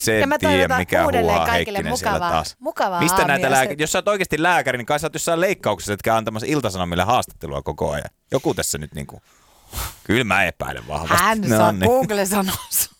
Se en tiedä, mikä huuhaa Heikkinen siellä taas. Mistä näitä jos sä oot oikeasti lääkäri, niin kai sä oot jossain leikkauksessa, etkä antamassa Ilta-Sanomille haastattelua koko ajan. Joku tässä nyt niinku, kyllä mä epäilen vahvasti. Google sanoisi.